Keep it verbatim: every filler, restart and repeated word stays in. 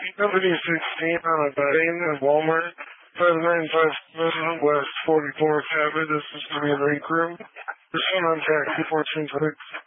W sixteen on a Bain at Walmart. five nine five seven West forty-fourth Avenue. This is going to be a rink room. This one on track two four two six.